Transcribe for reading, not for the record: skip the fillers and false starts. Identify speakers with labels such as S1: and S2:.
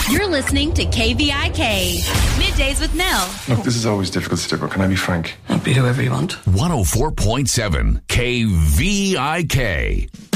S1: You're listening to KVIK. Middays with Nell.
S2: Look, this is always difficult, Stipper. Can I be frank?
S3: I'll be whoever you want.
S4: 104.7 KVIK.